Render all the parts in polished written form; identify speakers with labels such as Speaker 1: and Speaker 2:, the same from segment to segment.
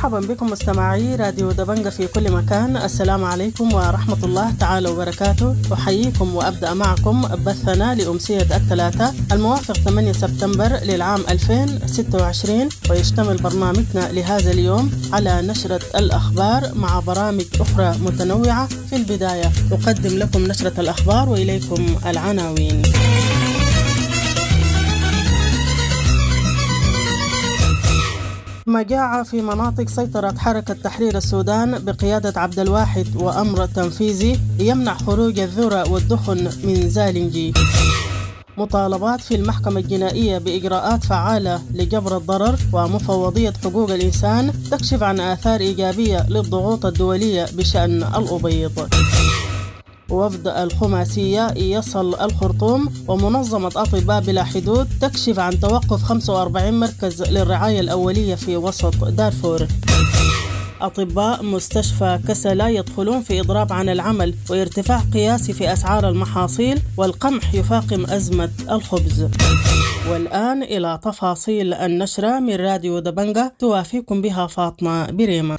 Speaker 1: مرحبا بكم مستمعي راديو دبنجة في كل مكان. السلام عليكم ورحمة الله تعالى وبركاته. أحييكم وأبدأ معكم بثنا لأمسية الثلاثاء الموافق 8 سبتمبر للعام 2026، ويشتمل برنامجنا لهذا اليوم على نشرة الأخبار مع برامج أخرى متنوعة. في البداية أقدم لكم نشرة الأخبار وإليكم العناوين. مجاعة في مناطق سيطرة حركة تحرير السودان بقيادة عبد الواحد وأمر تنفيذي يمنع خروج الذرة والدخن من زالنجي. مطالبات في المحكمة الجنائية بإجراءات فعالة لجبر الضرر، ومفوضية حقوق الإنسان تكشف عن آثار إيجابية للضغوط الدولية بشأن الأبيض. وفد الخماسية يصل الخرطوم، ومنظمة أطباء بلا حدود تكشف عن توقف 45 مركز للرعاية الأولية في وسط دارفور. أطباء مستشفى كسلا يدخلون في إضراب عن العمل، وارتفاع قياسي في أسعار المحاصيل، والقمح يفاقم أزمة الخبز. والآن إلى تفاصيل النشرة من راديو دبنجة، توافيكم بها فاطمة بريمة.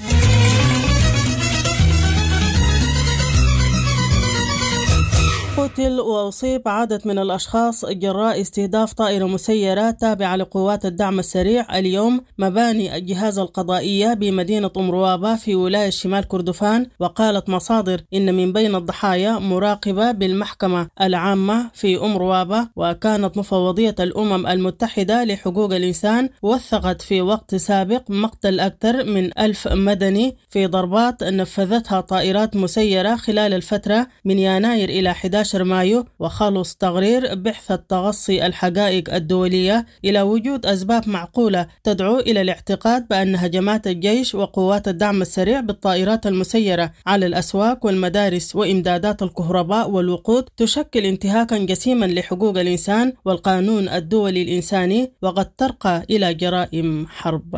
Speaker 1: قتل وأصيب عدد من الأشخاص جراء استهداف طائرة مسيرة تابعة لقوات الدعم السريع اليوم مباني الجهاز القضائية بمدينة أم روابة في ولاية شمال كردفان. وقالت مصادر إن من بين الضحايا مراقبة بالمحكمة العامة في أم روابة. وكانت مفوضية الأمم المتحدة لحقوق الإنسان وثقت في وقت سابق مقتل أكثر من 1000 مدني في ضربات نفذتها طائرات مسيرة خلال الفترة من يناير إلى 11 مايو. وخلص تقرير بحث التغصي الحقائق الدولية إلى وجود أسباب معقولة تدعو إلى الاعتقاد بأن هجمات الجيش وقوات الدعم السريع بالطائرات المسيرة على الأسواق والمدارس وإمدادات الكهرباء والوقود تشكل انتهاكا جسيما لحقوق الإنسان والقانون الدولي الإنساني، وقد ترقى إلى جرائم حرب.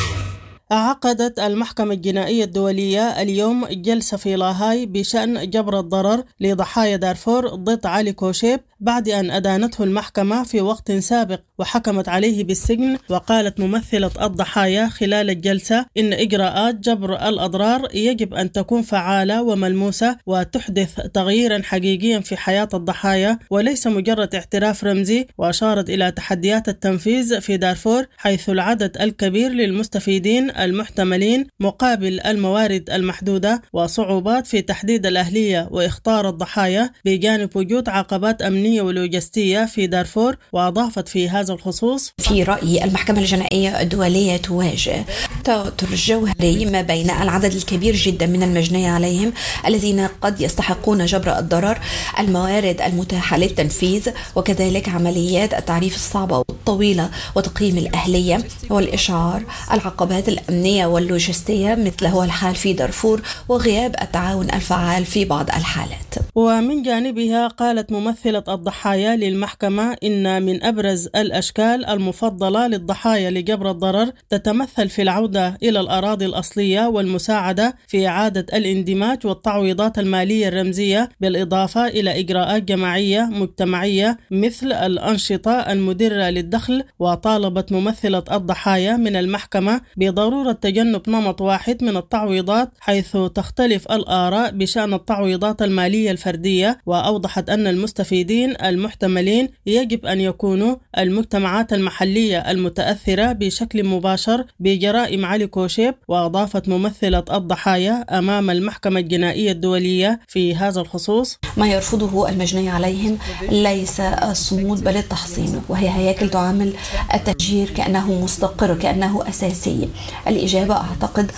Speaker 1: عقدت المحكمة الجنائية الدولية اليوم جلسة في لاهاي بشأن جبر الضرر لضحايا دارفور ضد علي كوشيب بعد أن أدانته المحكمة في وقت سابق وحكمت عليه بالسجن. وقالت ممثلة الضحايا خلال الجلسة إن إجراءات جبر الأضرار يجب أن تكون فعالة وملموسة وتحدث تغييرا حقيقيا في حياة الضحايا وليس مجرد اعتراف رمزي. وأشارت إلى تحديات التنفيذ في دارفور حيث العدد الكبير للمستفيدين المحتملين مقابل الموارد المحدودة، وصعوبات في تحديد الأهلية وإختار الضحايا بجانب وجود عقبات أمنية ولوجستية في دارفور. وأضافت في هذا الخصوص:
Speaker 2: في رأيي المحكمة الجنائية الدولية تواجه توتر جوهري ما بين العدد الكبير جدا من المجني عليهم الذين قد يستحقون جبر الضرر، الموارد المتاحة للتنفيذ، وكذلك عمليات التعريف الصعبة والطويلة وتقييم الأهلية والإشعار، العقبات الأمنية واللوجستية مثل هو الحال في دارفور، وغياب التعاون الفعال في بعض الحالات.
Speaker 1: ومن جانبها قالت ممثلة الضحايا للمحكمة إن من أبرز الأشكال المفضلة للضحايا لجبر الضرر تتمثل في العودة إلى الأراضي الأصلية والمساعدة في إعادة الاندماج والتعويضات المالية الرمزية، بالإضافة إلى إجراءات جماعية مجتمعية مثل الأنشطة المدرة للدخل. وطالبت ممثلة الضحايا من المحكمة بضرورة تجنب نمط واحد من التعويضات حيث تختلف الآراء بشأن التعويضات المالية الفردية. وأوضحت أن المستفيدين المحتملين يجب أن يكونوا المجتمعات المحلية المتأثرة بشكل مباشر بجرائم علي كوشيب. وأضافت ممثلة الضحايا أمام المحكمة الجنائية الدولية في هذا الخصوص:
Speaker 2: ما يرفضه المجني عليهم ليس الصمود بل التحصين، وهي هياكل تعامل التهجير كأنه مستقر كأنه أساسي. الإجابة أعتقد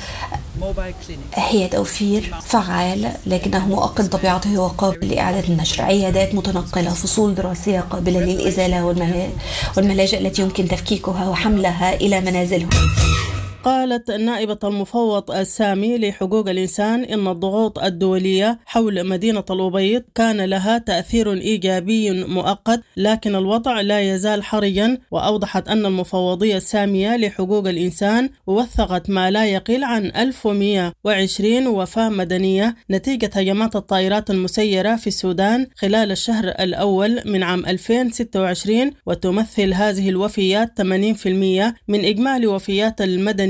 Speaker 2: هي توفير فعال لكنه مؤقت طبيعته وقابل لإعادة النشر، عيادات متنقلة، فصول دراسية قابلة للإزالة والملاجئ التي يمكن تفكيكها وحملها إلى منازلهم.
Speaker 1: قالت نائبة المفوض السامي لحقوق الإنسان إن الضغوط الدولية حول مدينة الأبيض كان لها تأثير إيجابي مؤقت، لكن الوضع لا يزال حرجا. وأوضحت أن المفوضية السامية لحقوق الإنسان وثقت ما لا يقل عن 1120 وفاة مدنية نتيجة هجمات الطائرات المسيرة في السودان خلال الشهر الأول من عام 2026، وتمثل هذه الوفيات 80% من إجمالي وفيات المدنيين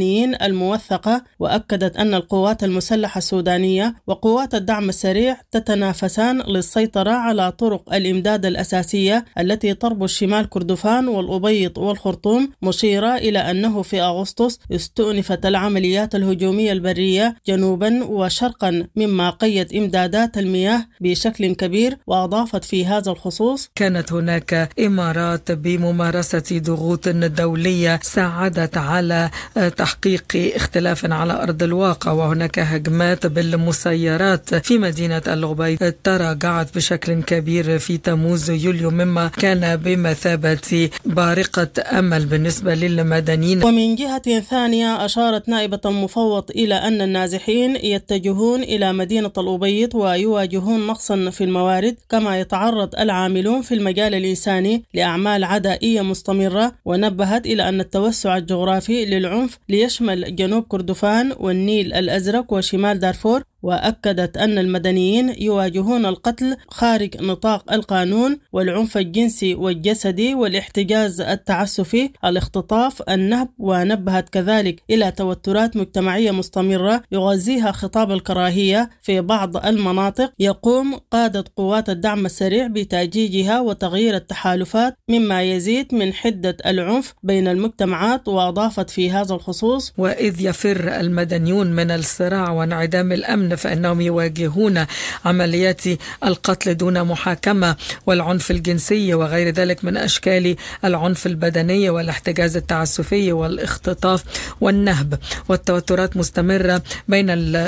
Speaker 1: المدنيين الموثقة، وأكدت أن القوات المسلحة السودانية وقوات الدعم السريع تتنافسان للسيطرة على طرق الإمداد الأساسية التي تربط شمال كردفان والأبيض والخرطوم، مشيرة إلى أنه في أغسطس استؤنفت العمليات الهجومية البرية جنوبا وشرقا مما قيد إمدادات المياه بشكل كبير. وأضافت في هذا الخصوص:
Speaker 3: كانت هناك إمارات بممارسة ضغوط دولية ساعدت على تحقيق اختلاف على أرض الواقع، وهناك هجمات بالمسيرات في مدينة الأبيض تراجعت بشكل كبير في تموز يوليو، مما كان بمثابة بارقة أمل بالنسبة للمدنيين.
Speaker 1: ومن جهة ثانية أشارت نائبة المفوض إلى أن النازحين يتجهون إلى مدينة الأبيض ويواجهون نقصا في الموارد، كما يتعرض العاملون في المجال الإنساني لأعمال عدائية مستمرة. ونبهت إلى أن التوسع الجغرافي للعنف ليشمل جنوب كردفان والنيل الأزرق وشمال دارفور، وأكدت أن المدنيين يواجهون القتل خارج نطاق القانون والعنف الجنسي والجسدي والاحتجاز التعسفي، الاختطاف، النهب. ونبهت كذلك إلى توترات مجتمعية مستمرة يغذيها خطاب الكراهية في بعض المناطق، يقوم قادة قوات الدعم السريع بتأجيجها وتغيير التحالفات مما يزيد من حدة العنف بين المجتمعات. وأضافت في هذا الخصوص:
Speaker 3: وإذ يفر المدنيون من الصراع وانعدام الأمن فإنهم يواجهون عمليات القتل دون محاكمة والعنف الجنسي وغير ذلك من أشكال العنف البدني والاحتجاز التعسفي والاختطاف والنهب، والتوترات مستمرة بين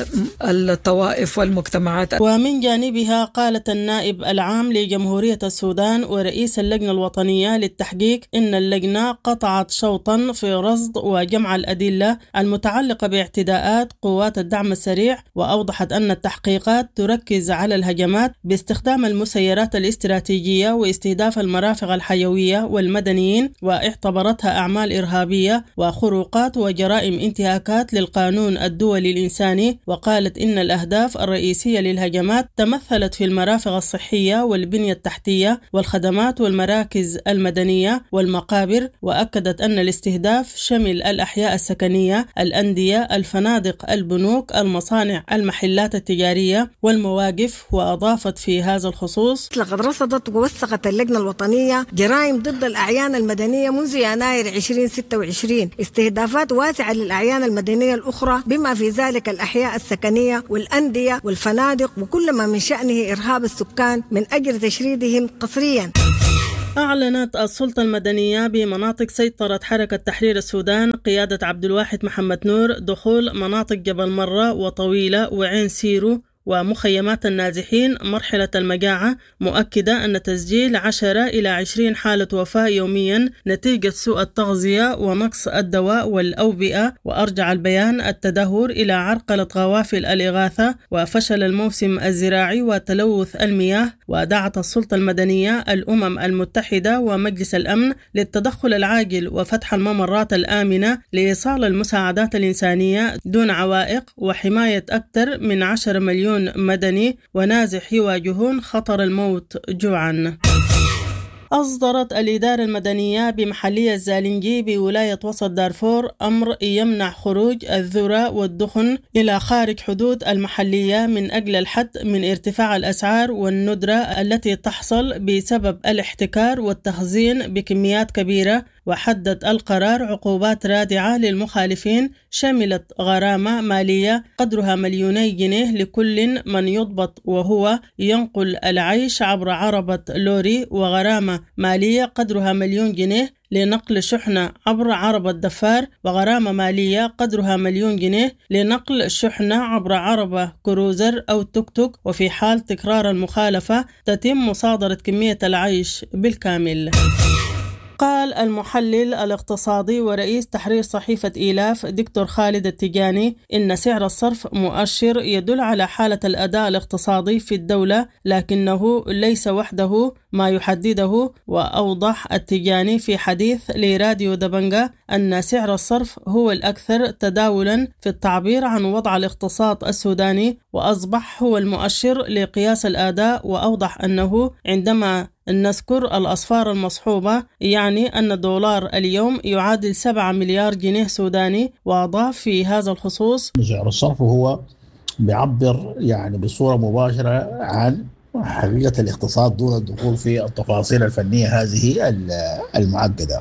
Speaker 3: الطوائف والمجتمعات.
Speaker 1: ومن جانبها قالت النائب العام لجمهورية السودان ورئيس اللجنة الوطنية للتحقيق إن اللجنة قطعت شوطا في رصد وجمع الأدلة المتعلقة باعتداءات قوات الدعم السريع، وأوضحت أن التحقيقات تركز على الهجمات باستخدام المسيرات الاستراتيجية واستهداف المرافق الحيوية والمدنيين، واعتبرتها أعمال إرهابية وخروقات وجرائم انتهاكات للقانون الدولي الإنساني. وقالت إن الأهداف الرئيسية للهجمات تمثلت في المرافق الصحية والبنية التحتية والخدمات والمراكز المدنية والمقابر. وأكدت أن الاستهداف شمل الأحياء السكنية، الأندية، الفنادق، البنوك، المصانع، المحلات التجارية والمواقف. وأضافت في هذا الخصوص:
Speaker 4: لقد رصدت ووثقت اللجنة الوطنية جرائم ضد الأعيان المدنية منذ يناير 2026، استهدافات واسعة للأعيان المدنية الأخرى بما في ذلك الأحياء السكنية والأندية والفنادق، وكل ما من شأنه إرهاب السكان من أجل تشريدهم قسريا.
Speaker 1: أعلنت السلطة المدنية بمناطق سيطرة حركة تحرير السودان قيادة عبد الواحد محمد نور دخول مناطق جبل مرة وطويلة وعين سيرو ومخيمات النازحين مرحلة المجاعة، مؤكدة أن تسجيل 10 إلى 20 حالة وفاة يوميا نتيجة سوء التغذية ونقص الدواء والأوبئة. وأرجع البيان التدهور إلى عرقلة غوافل الإغاثة وفشل الموسم الزراعي وتلوث المياه. ودعت السلطة المدنية الأمم المتحدة ومجلس الأمن للتدخل العاجل وفتح الممرات الآمنة لإيصال المساعدات الإنسانية دون عوائق وحماية أكثر من 10 مليون مدني ونازح يواجهون خطر الموت جوعا. أصدرت الإدارة المدنية بمحلية الزالنجي بولاية وسط دارفور أمر يمنع خروج الذرة والدخن إلى خارج حدود المحلية من أجل الحد من ارتفاع الأسعار والندرة التي تحصل بسبب الاحتكار والتخزين بكميات كبيرة. وحدد القرار عقوبات رادعة للمخالفين شملت غرامة مالية قدرها 2,000,000 جنيه لكل من يضبط وهو ينقل العيش عبر عربة لوري، وغرامة مالية قدرها 1,000,000 جنيه لنقل شحنة عبر عربة دفار، وغرامة مالية قدرها 1,000,000 جنيه لنقل شحنة عبر عربة كروزر أو توك توك. وفي حال تكرار المخالفة تتم مصادرة كمية العيش بالكامل. قال المحلل الاقتصادي ورئيس تحرير صحيفة إيلاف دكتور خالد التجاني إن سعر الصرف مؤشر يدل على حالة الأداء الاقتصادي في الدولة، لكنه ليس وحده ما يحدده. وأوضح التجاني في حديث لراديو دبنجة أن سعر الصرف هو الأكثر تداولا في التعبير عن وضع الاقتصاد السوداني، وأصبح هو المؤشر لقياس الأداء. وأوضح أنه عندما نذكر الأصفار المصحوبة، يعني أن الدولار اليوم يعادل 7 مليار جنيه سوداني. وأضاف في هذا الخصوص:
Speaker 5: سعر الصرف هو بيعبر يعني بصورة مباشرة عن حقيقة الاقتصاد دون الدخول في التفاصيل الفنية هذه المعقدة،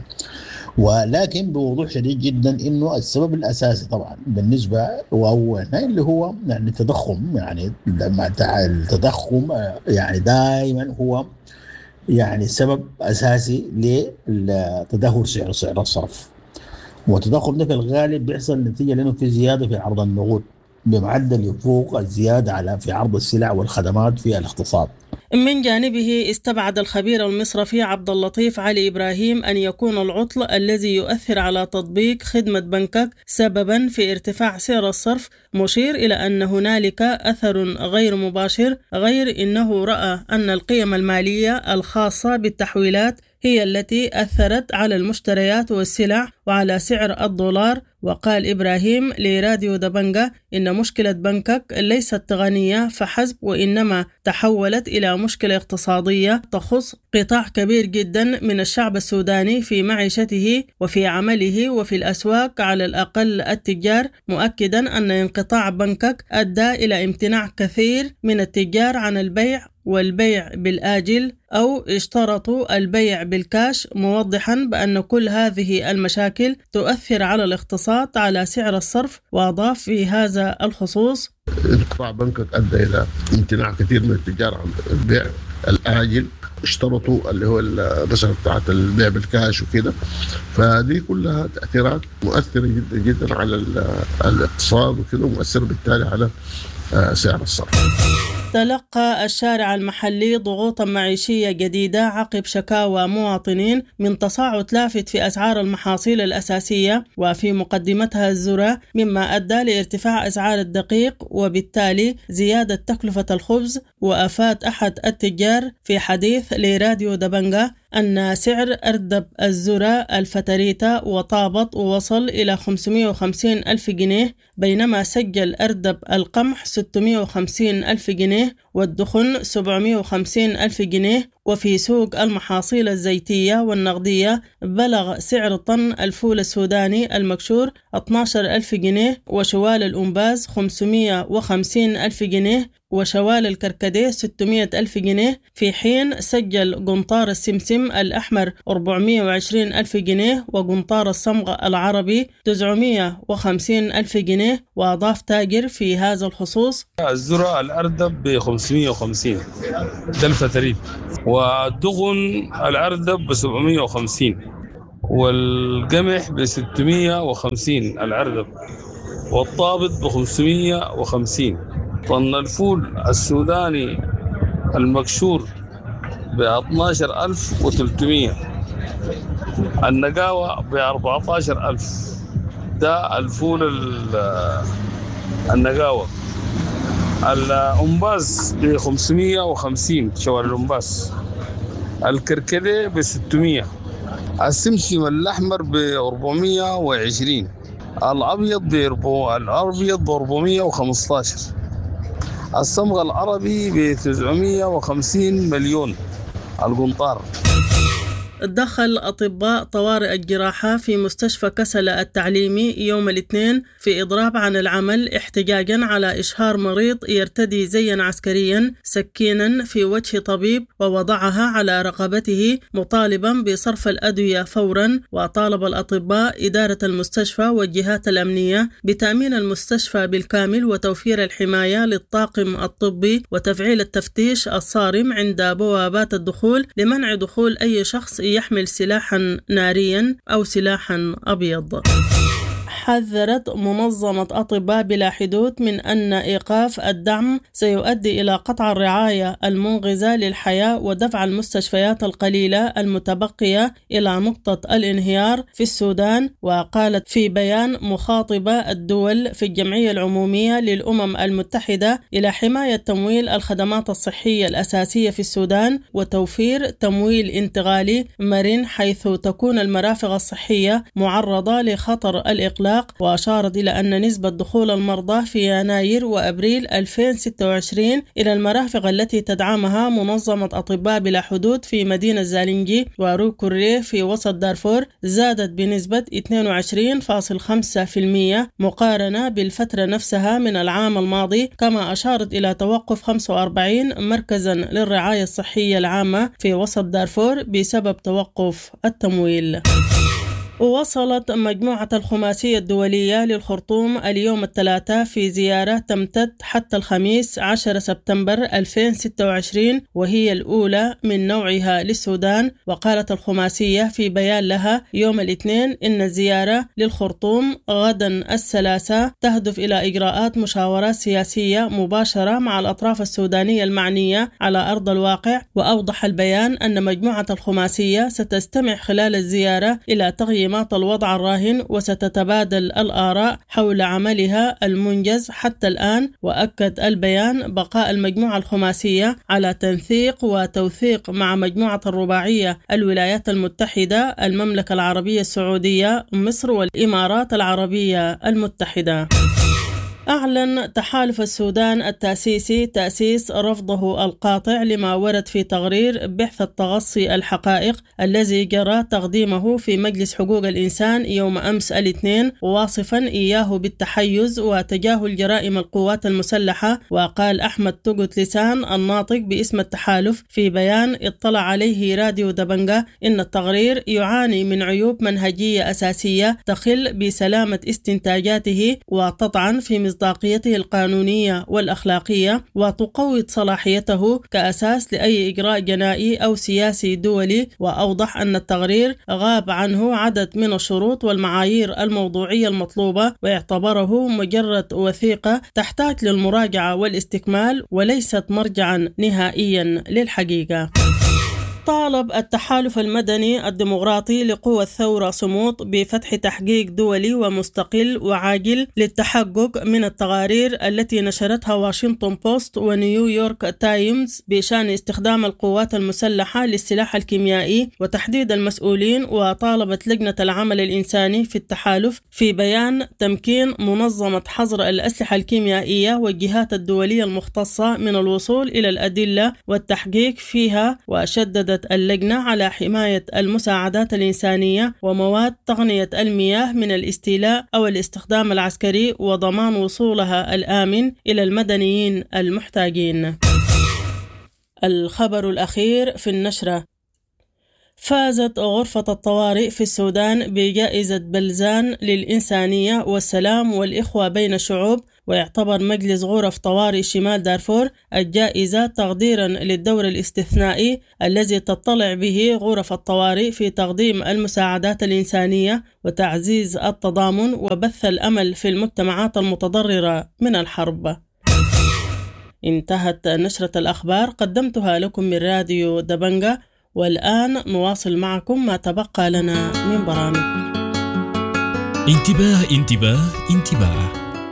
Speaker 5: ولكن بوضوح شديد جدا انه السبب الاساسي طبعا بالنسبه اللي هو يعني التضخم، يعني التضخم يعني دائما هو يعني سبب اساسي لتدهور سعر الصرف، والتضخم ده في الغالب بيحصل نتيجه لانه في زياده في عرض النقود بمعدل يفوق الزياده في عرض السلع والخدمات في الاقتصاد.
Speaker 1: من جانبه استبعد الخبير المصرفي عبد اللطيف علي إبراهيم أن يكون العطل الذي يؤثر على تطبيق خدمة بنكك سببا في ارتفاع سعر الصرف، مشير إلى أن هنالك أثر غير مباشر، غير أنه رأى أن القيم المالية الخاصة بالتحويلات هي التي أثرت على المشتريات والسلع وعلى سعر الدولار. وقال إبراهيم لراديو دبنجة إن مشكلة بنكك ليست تقنية فحسب، وإنما تحولت إلى مشكلة اقتصادية تخص قطاع كبير جدا من الشعب السوداني في معيشته وفي عمله وفي الأسواق، على الأقل التجار، مؤكدا أن انقطاع بنكك أدى إلى امتناع كثير من التجار عن البيع والبيع بالآجل أو اشترطوا البيع بالكاش، موضحا بأن كل هذه المشاكل تؤثر على الاقتصاد على سعر الصرف. وأضاف في هذا الخصوص:
Speaker 6: انقطاع بنكك أدى إلى امتناع كثير من التجار عن البيع الآجل، اشترطوا اللي هو الرسالة بتاعت البيع بالكاش وكده، فدي كلها تأثيرات مؤثرة جدا جدا على الاقتصاد وكده، ومؤثرة بالتالي على سعر الصرف.
Speaker 1: تلقى الشارع المحلي ضغوطا معيشية جديدة عقب شكاوى مواطنين من تصاعد لافت في أسعار المحاصيل الأساسية وفي مقدمتها الذرة، مما أدى لارتفاع أسعار الدقيق وبالتالي زيادة تكلفة الخبز. وأفاد أحد التجار في حديث لراديو دبنجة أن سعر أردب الذرة الفتريتا وطابط ووصل إلى 550 ألف جنيه، بينما سجل أردب القمح 650 ألف جنيه والدخن 750 ألف جنيه. وفي سوق المحاصيل الزيتية والنقدية بلغ سعر طن الفول السوداني المكشور 12 ألف جنيه، وشوال الأنباز 550 ألف جنيه، وشوال الكركديه 600 ألف جنيه، في حين سجل قنطار السمسم الأحمر 420 ألف جنيه وقنطار الصمغ العربي 950 ألف جنيه. وأضاف تاجر في هذا الخصوص:
Speaker 7: الذرة الأردب ب 550 ده الفتريت، والدغن الأردب ب 750، والقمح ب 650 الأردب، والطابط ب 550. طن الفول السوداني المكشور ب 12300، النقاوة ب 14000. ده الفول النقاوة. الأنباز ب 550 شوال الأنباز، الكركديه ب 600، السمسم الأحمر ب 420، الأبيض ب 415، الصمغ العربي ب 950 مليون القنطار.
Speaker 1: دخل أطباء طوارئ الجراحة في مستشفى كسلة التعليمي يوم الاثنين في إضراب عن العمل احتجاجا على إشهار مريض يرتدي زيا عسكريا سكينا في وجه طبيب ووضعها على رقبته، مطالبا بصرف الأدوية فورا. وطالب الأطباء إدارة المستشفى والجهات الأمنية بتأمين المستشفى بالكامل وتوفير الحماية للطاقم الطبي وتفعيل التفتيش الصارم عند بوابات الدخول لمنع دخول أي شخص يحمل سلاحا ناريا أو سلاحا أبيض. حذرت منظمة أطباء بلا حدود من أن إيقاف الدعم سيؤدي إلى قطع الرعاية المنقذة للحياة ودفع المستشفيات القليلة المتبقية إلى نقطة الانهيار في السودان. وقالت في بيان مخاطبة الدول في الجمعية العمومية للأمم المتحدة إلى حماية تمويل الخدمات الصحية الأساسية في السودان وتوفير تمويل انتقالي مرن حيث تكون المرافق الصحية معرضة لخطر الإقلاع الأرزاق، وأشارت إلى أن نسبة دخول المرضى في يناير وأبريل 2026 إلى المرافق التي تدعمها منظمة أطباء بلا حدود في مدينة زالنجي وروكوري في وسط دارفور زادت بنسبة 22.5% مقارنة بالفترة نفسها من العام الماضي. كما أشارت إلى توقف 45 مركزا للرعاية الصحية العامة في وسط دارفور بسبب توقف التمويل. ووصلت مجموعة الخماسية الدولية للخرطوم اليوم الثلاثاء في زيارة تمتد حتى الخميس 10 سبتمبر 2026 وهي الأولى من نوعها للسودان. وقالت الخماسية في بيان لها يوم الاثنين إن الزيارة للخرطوم غدا الثلاثاء تهدف إلى إجراءات مشاورات سياسية مباشرة مع الأطراف السودانية المعنية على أرض الواقع. وأوضح البيان أن مجموعة الخماسية ستستمع خلال الزيارة إلى تقييمات الوضع الراهن وستتبادل الآراء حول عملها المنجز حتى الآن. وأكد البيان بقاء المجموعة الخماسية على تنسيق وتوثيق مع مجموعة الرباعية الولايات المتحدة، المملكة العربية السعودية، مصر والإمارات العربية المتحدة. أعلن تحالف السودان التأسيسي تأسيس رفضه القاطع لما ورد في تقرير بحث التغصي الحقائق الذي جرى تقديمه في مجلس حقوق الإنسان يوم أمس الاثنين، واصفا إياه بالتحيز وتجاهل جرائم القوات المسلحة. وقال أحمد توغوت لسان الناطق باسم التحالف في بيان اطلع عليه راديو دبنجا إن التقرير يعاني من عيوب منهجية أساسية تخل بسلامة استنتاجاته وتطعن في مصداقيته القانونية والأخلاقية وتقوض صلاحيته كأساس لأي إجراء جنائي أو سياسي دولي. وأوضح أن التقرير غاب عنه عدد من الشروط والمعايير الموضوعية المطلوبة واعتبره مجرد وثيقة تحتاج للمراجعة والاستكمال وليست مرجعا نهائيا للحقيقة. طالب التحالف المدني الديمقراطي لقوى الثورة صمود بفتح تحقيق دولي ومستقل وعاجل للتحقق من التقارير التي نشرتها واشنطن بوست ونيويورك تايمز بشأن استخدام القوات المسلحة للسلاح الكيميائي وتحديد المسؤولين. وطالبت لجنة العمل الإنساني في التحالف في بيان تمكين منظمة حظر الأسلحة الكيميائية والجهات الدولية المختصة من الوصول إلى الأدلة والتحقيق فيها. وشددت اللجنة على حماية المساعدات الإنسانية ومواد تقنية المياه من الاستيلاء أو الاستخدام العسكري وضمان وصولها الآمن إلى المدنيين المحتاجين. الخبر الأخير في النشرة: فازت غرفة الطوارئ في السودان بجائزة بلزان للإنسانية والسلام والإخوة بين الشعوب. ويعتبر مجلس غرف طوارئ شمال دارفور الجائزة تقديرا للدور الاستثنائي الذي تطلع به غرف الطوارئ في تقديم المساعدات الإنسانية وتعزيز التضامن وبث الأمل في المجتمعات المتضررة من الحرب. انتهت نشرة الأخبار قدمتها لكم من راديو دبنجا، والآن نواصل معكم ما تبقى لنا من برامج.
Speaker 8: انتباه انتباه انتباه،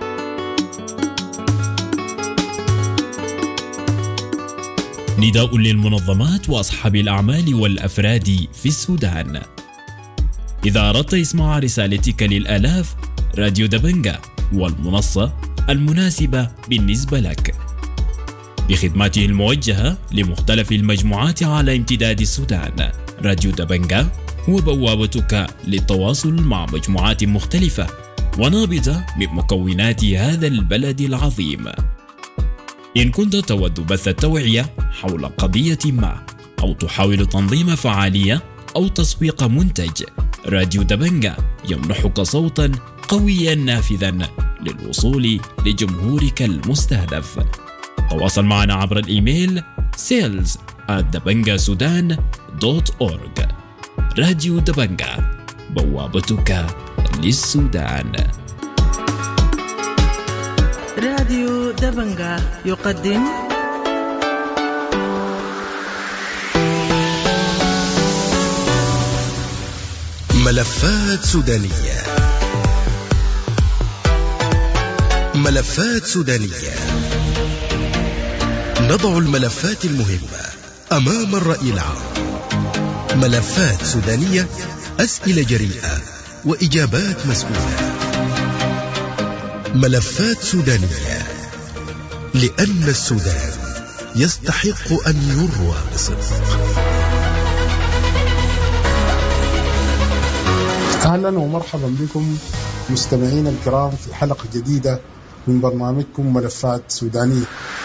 Speaker 8: نداء للمنظمات وأصحاب الأعمال والأفراد في السودان. إذا أردت إسماع رسالتك للآلاف، راديو دبنجا والمنصة المناسبة بالنسبة لك بخدماته الموجهة لمختلف المجموعات على امتداد السودان. راديو دبنجا هو بوابتك للتواصل مع مجموعات مختلفة ونابضة من مكونات هذا البلد العظيم. إن كنت تود بث التوعية حول قضية ما أو تحاول تنظيم فعالية أو تسويق منتج، راديو دبنجا يمنحك صوتا قويا نافذا للوصول لجمهورك المستهدف. تواصل معنا عبر الإيميل sales@dabangaSudan.org. راديو دبنجا، بوابتك للسودان.
Speaker 1: راديو دبنجا يقدم
Speaker 9: ملفات سودانية. ملفات سودانية، نضع الملفات المهمة أمام الرأي العام. ملفات سودانية، أسئلة جريئة وإجابات مسؤولة. ملفات سودانية، لأن السودان يستحق أن يروى بصدق.
Speaker 10: أهلا ومرحبا بكم مستمعينا الكرام في حلقة جديدة من برنامجكم ملفات سودانية،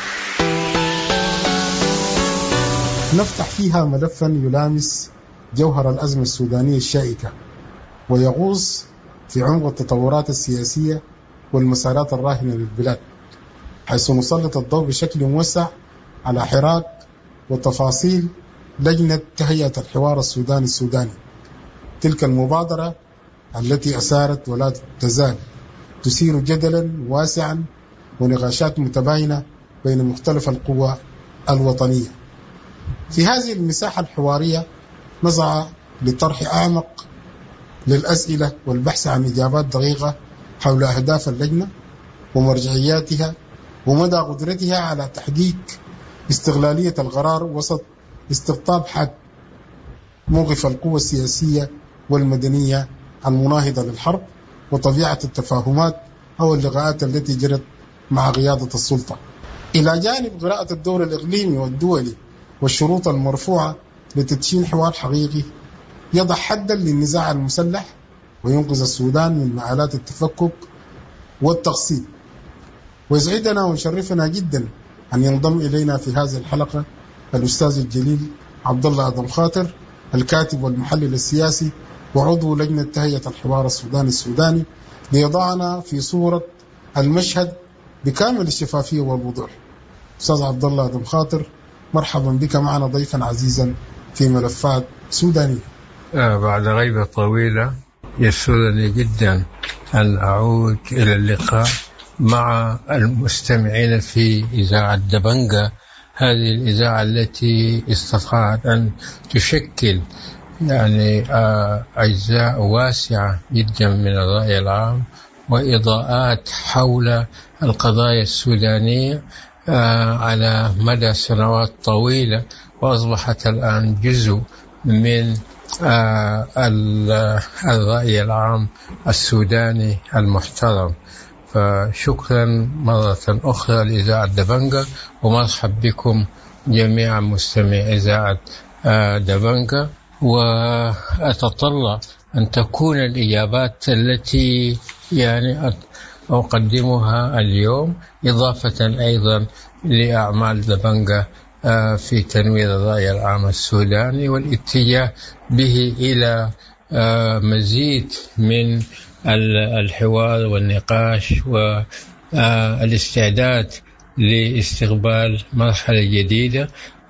Speaker 10: نفتح فيها ملفا يلامس جوهر الأزمة السودانية الشائكة ويغوص في عمق التطورات السياسية والمسارات الراهنة للبلاد، حيث نسلط الضوء بشكل موسع على حراك وتفاصيل لجنة تهيئة الحوار السوداني، تلك المبادرة التي أثارت ولا تزال تثير جدلا واسعا ونقاشات متباينة بين مختلف القوى الوطنية. في هذه المساحة الحوارية نسعى لطرح أعمق للأسئلة والبحث عن إجابات دقيقة حول أهداف اللجنة ومرجعياتها ومدى قدرتها على تحقيق استغلالية القرار وسط استقطاب حاد موقف القوى السياسية والمدنية المناهضة للحرب وطبيعة التفاهمات أو اللقاءات التي جرت مع قيادة السلطة، إلى جانب قراءة الدور الإقليمي والدولي والشروط المرفوعة لتدشين حوار حقيقي يضع حدا للنزاع المسلح وينقذ السودان من مآلات التفكك والتقسيم. ويسعدنا ويشرفنا جدا أن ينضم إلينا في هذه الحلقة الأستاذ الجليل عبد الله آدم خاطر، الكاتب والمحلل السياسي وعضو لجنة تهيئة الحوار السوداني، ليضعنا في صورة المشهد بكامل الشفافية والوضوح. أستاذ عبد الله آدم خاطر، مرحبا بك معنا ضيفا عزيزا في ملفات سودانية.
Speaker 11: بعد غيبة طويلة يسرني جدا أن أعود إلى اللقاء مع المستمعين في إذاعة دبنجة، هذه الإذاعة التي استطاعت أن تشكل أجزاء واسعة جدا من الرأي العام وإضاءات حول القضايا السودانية على مدى سنوات طويلة، وأصبحت الآن جزء من الرأي العام السوداني المحترم. فشكرا مرة أخرى لإذاعة دبنجة، ومرحب بكم جميعا مستمعي إذاعة دبنجة. وأتطلع أن تكون الإجابات التي أقدمها اليوم إضافة أيضا لأعمال دبنجة في تنوير الرأي العام السوداني والاتجاه به إلى مزيد من الحوار والنقاش والاستعداد لاستقبال مرحلة جديدة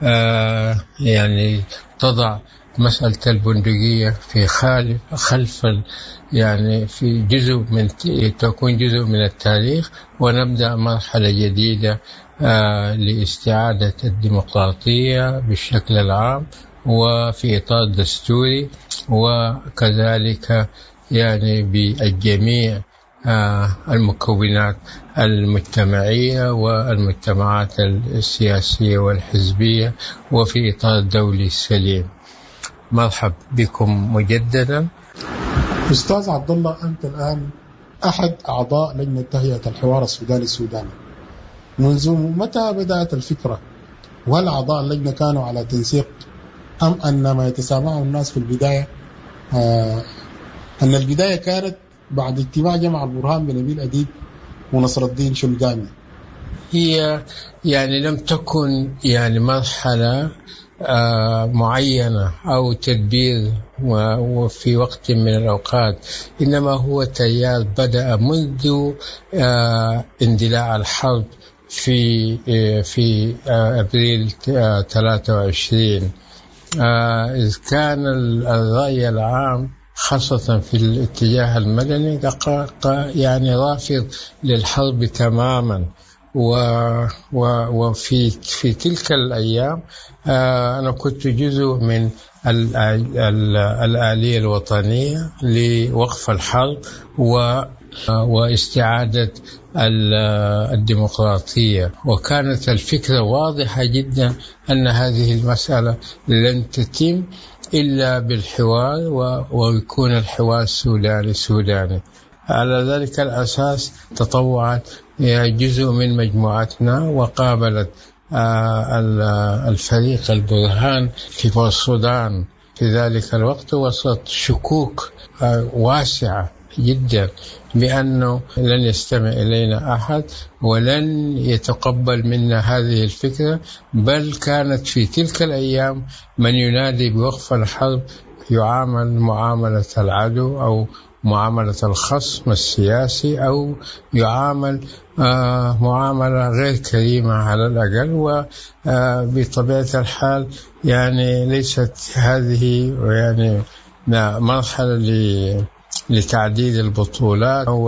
Speaker 11: تضع مسألة البندقية في خلف في جزء من تكون جزء من التاريخ، ونبدأ مرحلة جديدة لاستعادة الديمقراطية بالشكل العام وفي إطار دستوري، وكذلك بالجميع المكونات المجتمعية والمجتمعات السياسية والحزبية وفي إطار دولي سليم. مرحب بكم مجددا.
Speaker 10: أستاذ عبد الله، أنت الآن أحد أعضاء لجنة تهيئة الحوار السوداني، منذ متى بدأت الفكرة؟ وهل أعضاء اللجنة كانوا على تنسيق أم أن ما يتسامعه الناس في البداية أن البداية كانت بعد اجتماع جمع البرهان بنبيل أديب ونصر الدين شلقامي؟
Speaker 11: هي لم تكن مرحلة معينة أو تدبير وفي وقت من الأوقات، إنما هو تيار بدأ منذ اندلاع الحرب في أبريل 23. إذ كان الرأي العام خاصة في الاتجاه المدني رافض للحرب تماما. وفي تلك الأيام أنا كنت جزء من الآلية الوطنية لوقف الحرب واستعادة الديمقراطية، وكانت الفكرة واضحة جدا أن هذه المسألة لن تتم إلا بالحوار ويكون الحوار سوداني. على ذلك الأساس تطوعت جزء من مجموعتنا وقابلت الفريق البرهان في السودان في ذلك الوقت وسط شكوك واسعة جدا بأنه لن يستمع إلينا أحد ولن يتقبل منا هذه الفكرة، بل كانت في تلك الأيام من ينادي بوقف الحرب يعامل معاملة العدو أو معاملة الخصم السياسي أو يعامل معاملة غير كريمة على الأقل. وبطبيعة الحال يعني ليست هذه يعني مرحلة لتعديل البطولات أو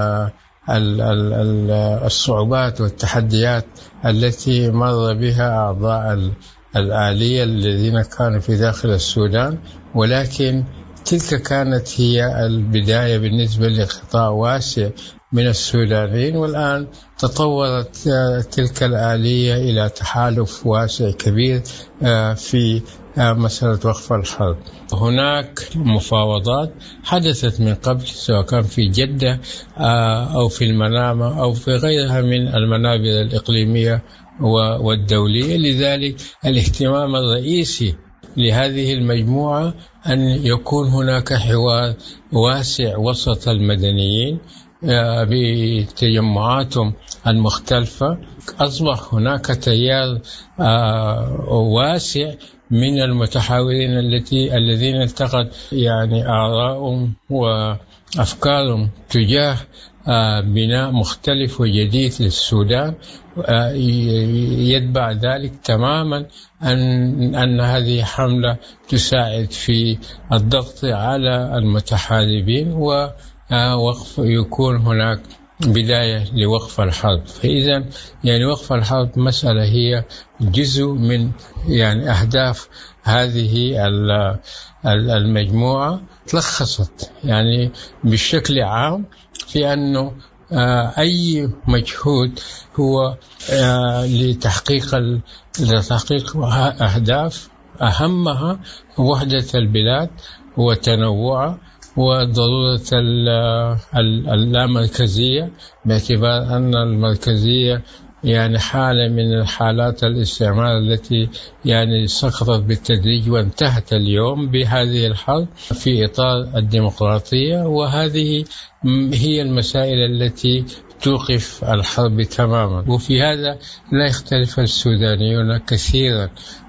Speaker 11: الصعوبات والتحديات التي مر بها أعضاء الآلية الذين كانوا في داخل السودان، ولكن تلك كانت هي البداية بالنسبة لقطاع واسع من السودانيين، والآن تطورت تلك الآلية إلى تحالف واسع كبير في مسألة وقف الحرب. هناك مفاوضات حدثت من قبل سواء كان في جدة أو في المنامة أو في غيرها من المنابر الإقليمية والدولية. لذلك الاهتمام الرئيسي لهذه المجموعة أن يكون هناك حوار واسع وسط المدنيين بتجمعاتهم المختلفة. أصبح هناك تيار واسع من المتحاورين الذين التقت يعني آراءهم وأفكارهم تجاه بناء مختلف وجديد للسودان، يتبع ذلك تماما أن هذه حملة تساعد في الضغط على المتحاربين ووقف يكون هناك بداية لوقف الحرب. فإذا يعني وقف الحرب مسألة هي جزء من يعني أهداف هذه المجموعة، تلخصت يعني بشكل عام في أنه أي مجهود هو لتحقيق أهداف أهمها وحدة البلاد وتنوعها وضرورة اللامركزية، باعتبار أن المركزية يعني حالة من الحالات الاستعمار التي يعني سقطت بالتدريج وانتهت اليوم بهذه الحرب في إطار الديمقراطية، وهذه هي المسائل التي توقف الحرب تماما. وفي هذا لا يختلف السودانيون كثيرا،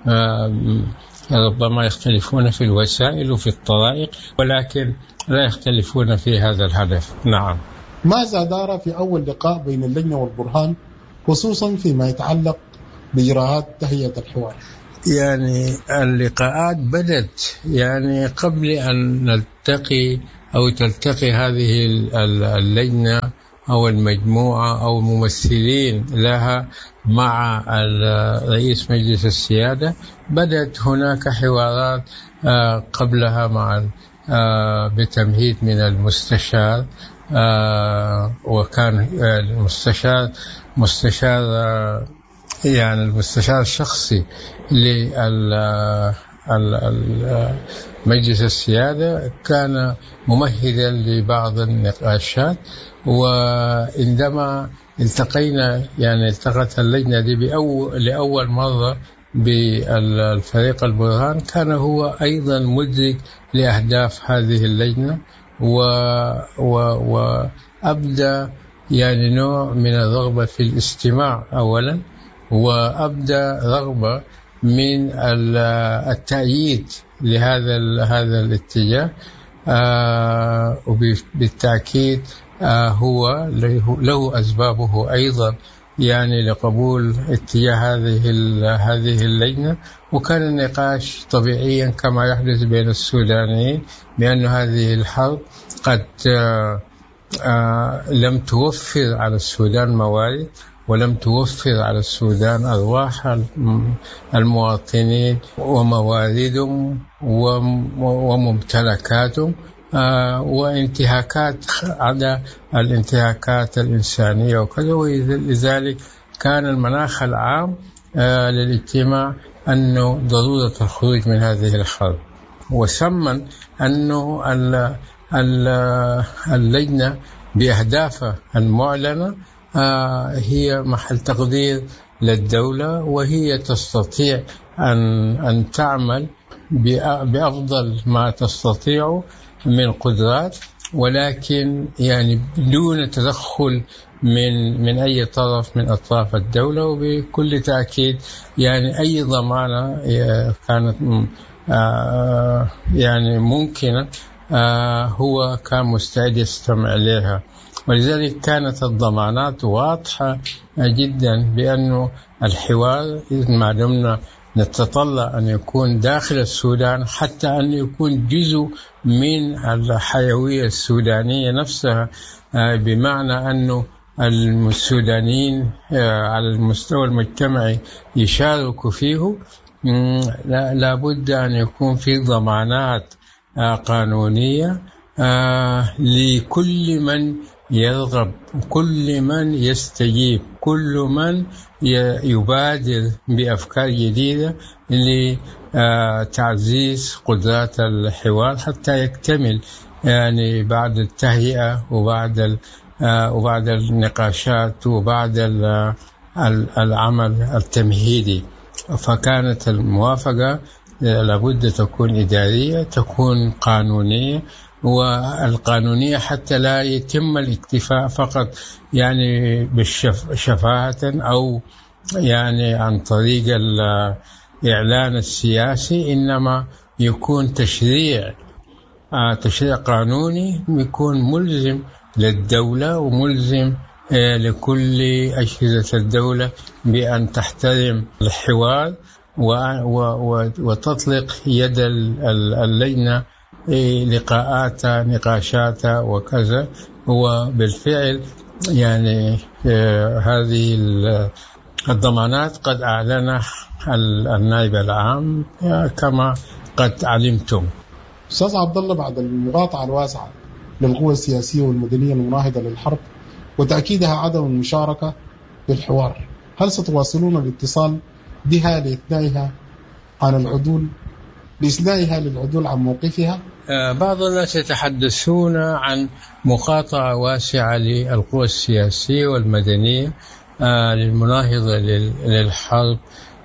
Speaker 11: ربما يختلفون في الوسائل وفي الطرائق ولكن لا يختلفون في هذا الهدف. نعم.
Speaker 10: ماذا دار في أول لقاء بين اللجنة والبرهان خصوصا فيما يتعلق بإجراءات تهيئة الحوار؟
Speaker 11: يعني اللقاءات بدت يعني قبل أن نلتقي أو تلتقي هذه اللجنة أو المجموعة أو ممثلين لها مع رئيس مجلس السيادة. بدأت هناك حوارات قبلها مع بتمهيد من المستشار، وكان مستشار يعني المستشار الشخصي لمجلس السيادة كان ممهدا لبعض النقاشات. وعندما التقينا يعني التقت اللجنة دي لأول مرة بالفريق البرهان كان هو أيضا مدرك لأهداف هذه اللجنة وأبدأ يعني نوع من الرغبة في الاستماع أولا، وأبدأ رغبة من التأييد لهذا الاتجاه، وبالتأكيد هو له أسبابه أيضا يعني لقبول اتجاه هذه اللجنة. وكان النقاش طبيعيا كما يحدث بين السودانيين بأن هذه الحرب قد لم توفر على السودان موارد ولم توفر على السودان أرواح المواطنين ومواردهم وممتلكاتهم وانتهاكات على الانتهاكات الإنسانية وكذا. ولذلك كان المناخ العام للاجتماع أنه ضرورة الخروج من هذه الحرب، وثمن أنه اللجنة بأهدافها المعلنة هي محل تقدير للدولة، وهي تستطيع أن تعمل بأفضل ما تستطيع من قدرات، ولكن يعني بدون تدخل من أي طرف من أطراف الدولة. وبكل تأكيد يعني أي ضمانة كانت يعني ممكنة هو كان مستعد يستمع إليها، ولذلك كانت الضمانات واضحة جدا بأنه الحوار ما دمنا نتطلع أن يكون داخل السودان، حتى أن يكون جزء من الحيوية السودانية نفسها، بمعنى أنه السودانيين على المستوى المجتمعي يشاركوا فيه، لابد أن يكون في ضمانات قانونية لكل من يرغب، كل من يستجيب، كل من يبادر بأفكار جديدة لتعزيز قدرات الحوار حتى يكتمل يعني بعد التهيئة وبعد النقاشات وبعد العمل التمهيدي. فكانت الموافقة لابد تكون إدارية، تكون قانونية، والقانونية حتى لا يتم الاكتفاء فقط يعني بالشفاهة أو يعني عن طريق الإعلان السياسي، إنما يكون تشريع قانوني يكون ملزم للدولة وملزم لكل أجهزة الدولة بأن تحترم الحوار وتطلق يد اللجنة لقاءاتها نقاشاتها وكذا. وبالفعل يعني هذه الضمانات قد أعلنها النائب العام كما قد علمتم.
Speaker 10: أستاذ عبد الله، بعد المقاطعة الواسعة للقوى السياسية والمدنية المناهضة للحرب وتأكيدها عدم المشاركة بالحوار، هل ستواصلون الاتصال بها لإثنائها للعدول عن موقفها؟
Speaker 11: بعض الناس يتحدثون عن مقاطعة واسعة للقوى السياسية والمدنية للمناهضة للحرب،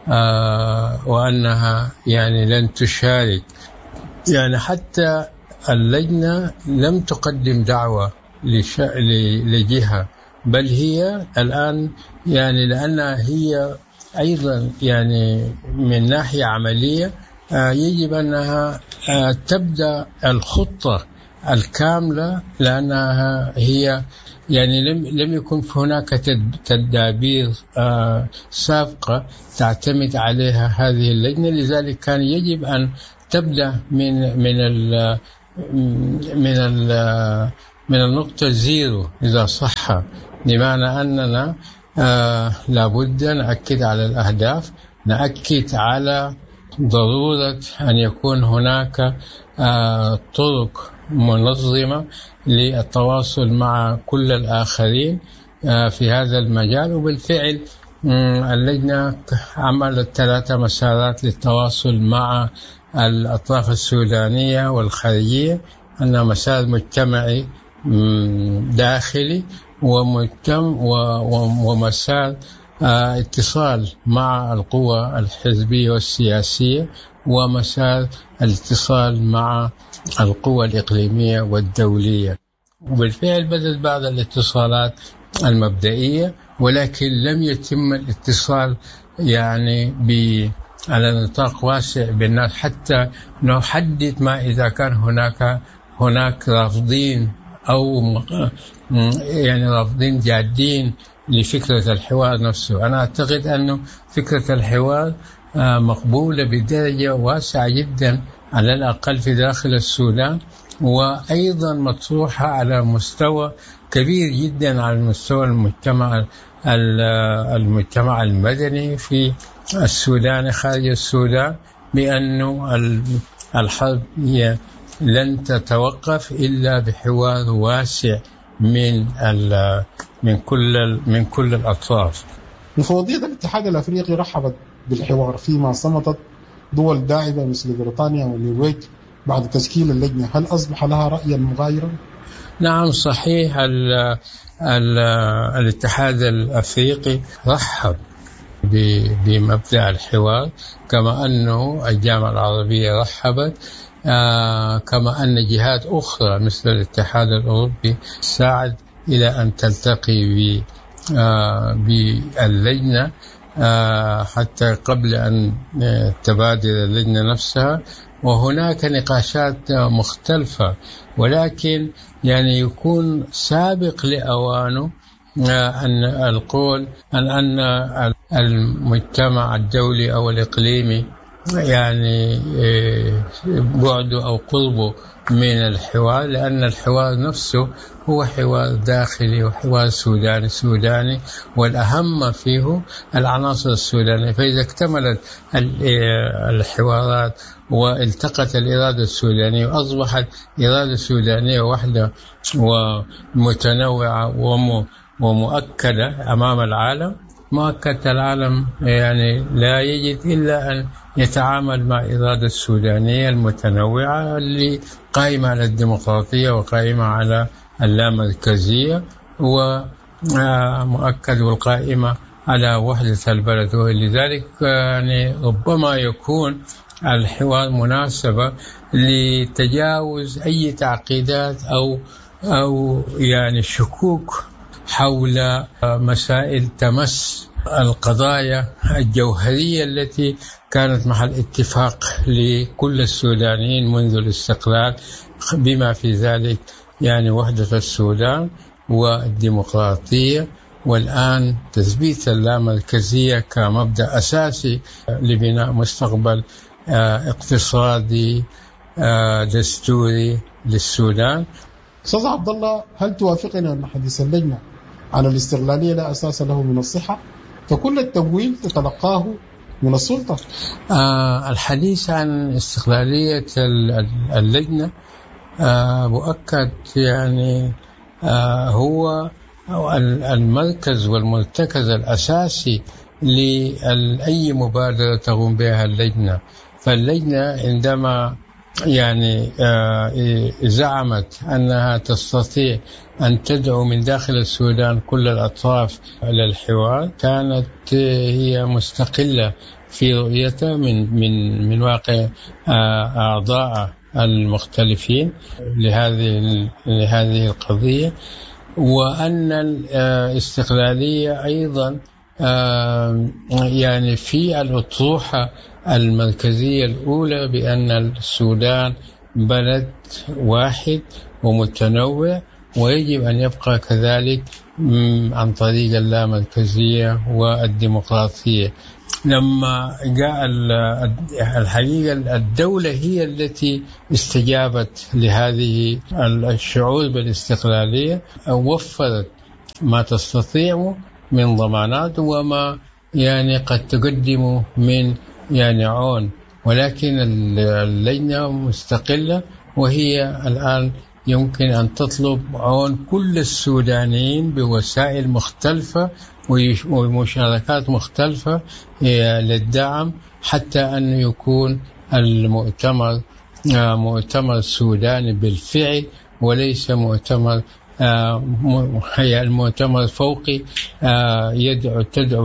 Speaker 11: وأنها يعني لن تشارك. يعني حتى اللجنة لم تقدم دعوة لجهة، بل هي الآن يعني لأنها هي أيضا يعني من ناحية عملية يجب أنها تبدأ الخطة الكاملة، لأنها هي يعني لم يكن هناك تدابير سابقة تعتمد عليها هذه اللجنة. لذلك كان يجب أن تبدأ من النقطة زيرو إذا صح، بمعنى أننا لابد نأكد على الأهداف، نأكد على ضرورة أن يكون هناك طرق منظمة للتواصل مع كل الآخرين في هذا المجال. وبالفعل اللجنة عملت 3 مسارات للتواصل مع الأطراف السودانية والخارجية، أن مسار مجتمعي داخلي ومسار اتصال مع القوى الحزبية والسياسية، ومسار الاتصال مع القوى الإقليمية والدولية. وبالفعل بدأت بعض الاتصالات المبدئية، ولكن لم يتم الاتصال يعني على نطاق واسع بالناس حتى نحدد ما إذا كان هناك رافضين أو يعني رافضين جادين لفكرة الحوار نفسه. أنا أعتقد أنه فكرة الحوار مقبولة بدرجة واسعة جدا على الأقل في داخل السودان، وأيضا مطروحة على مستوى كبير جدا على مستوى المجتمع المدني في السودان خارج السودان، بأنه الحرب هي لن تتوقف إلا بحوار واسع من كل الأطراف.
Speaker 10: مفوضية الاتحاد الأفريقي رحبت بالحوار، فيما صمتت دول داعمة مثل بريطانيا والنرويج بعد تشكيل اللجنة، هل أصبح لها رأيا مغايرا؟
Speaker 11: نعم صحيح. الاتحاد الأفريقي رحب بمبدأ الحوار، كما أنه الجامعة العربية رحبت، كما أن جهات أخرى مثل الاتحاد الأوروبي ساعد إلى أن تلتقي باللجنة حتى قبل أن تبادر اللجنة نفسها. وهناك نقاشات مختلفة، ولكن يعني يكون سابق لأوانه أن القول أن المجتمع الدولي أو الإقليمي يعني بعده أو قربه من الحوار، لأن الحوار نفسه هو حوار داخلي وحوار سوداني، والأهم فيه العناصر السودانية. فإذا اكتملت الحوارات والتقت الإرادة السودانية وأصبحت إرادة سودانية واحدة ومتنوعة ومؤكدة أمام العالم، مؤكد العالم يعني لا يجد إلا أن يتعامل مع إرادة السودانية المتنوعة اللي قائمة على الديمقراطية وقائمة على اللامركزية ومؤكد والقائمة على وحدة البلد. ولذلك يعني ربما يكون الحوار مناسبة لتجاوز أي تعقيدات أو يعني شكوك حول مسائل تمس القضايا الجوهرية التي كانت محل اتفاق لكل السودانيين منذ الاستقلال، بما في ذلك يعني وحدة السودان والديمقراطية، والآن تثبيت اللامركزية كمبدأ أساسي لبناء مستقبل اقتصادي دستوري للسودان.
Speaker 10: أستاذ عبد الله، هل توافقنا أن حديث اللجنة على الاستقلالية لا أساس له من الصحة، فكل التمويل تتلقاه من السلطة؟
Speaker 11: الحديث عن استقلالية اللجنة مؤكد يعني هو المركز والمرتكز الأساسي لأي مبادرة تقوم بها اللجنة. فاللجنة عندما يعني زعمت أنها تستطيع أن تدعو من داخل السودان كل الأطراف للحوار، كانت هي مستقلة في رؤيتها من واقع أعضاء المختلفين لهذه القضية، وأن الاستقلالية أيضا يعني في الأطروحة المركزية الأولى بأن السودان بلد واحد ومتنوع ويجب أن يبقى كذلك عن طريق اللامركزية والديمقراطية. لما جاء الحقيقة الدولة هي التي استجابت لهذه الشعور بالاستقلالية، وفرت ما تستطيع من ضمانات وما يعني قد تقدم من يعني عون، ولكن اللجنة مستقلة وهي الآن يمكن أن تطلب عون كل السودانيين بوسائل مختلفة ومشاركات مختلفة للدعم، حتى أن يكون المؤتمر مؤتمر سوداني بالفعل وليس مؤتمر المؤتمر فوقي تدعو